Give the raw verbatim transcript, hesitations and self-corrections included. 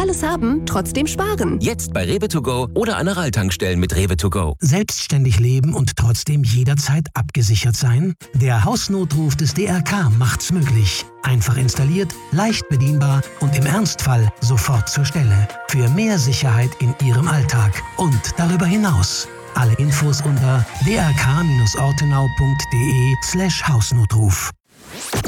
alles haben, trotzdem sparen. Jetzt bei Rewe to go oder an Aral-Tankstellen mit Rewe to go. Selbstständig leben und trotzdem jederzeit abgesichert sein? Der Hausnotruf des D R K macht's möglich. Einfach installiert, leicht bedienbar und im Ernstfall sofort zur Stelle. Für mehr Sicherheit in Ihrem Alltag und darüber hinaus. Alle Infos unter d r k dash ortenau punkt d e slash Hausnotruf.